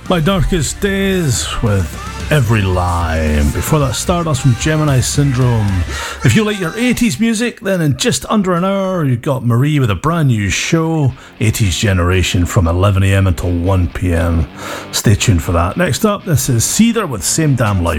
My Darkest Days with Every Lie. And before that, Stardust from Gemini Syndrome. If you like your 80s music, then in just under an hour, you've got Marie with a brand new show, 80s Generation, from 11am until 1pm. Stay tuned for that. Next up, this is Seether with Same Damn Life.